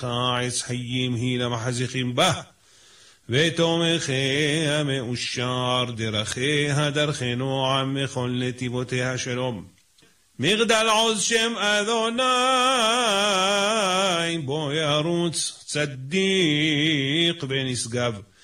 קיץ חיים היא למחזיקים בה, ותומכיה מאושר, דרכיה דרכי נועם, מכל נתיבותיה שלום. מגדל עוז שם אדוני, בו ירוץ צדיק ונשגב,